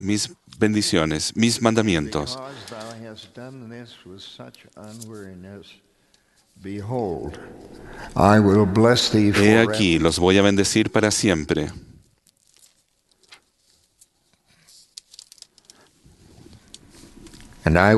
mis bendiciones, mis mandamientos. Because thou hast done this with such unweariness, behold, I will bless thee He forever. aquí, los voy a bendecir para siempre. And I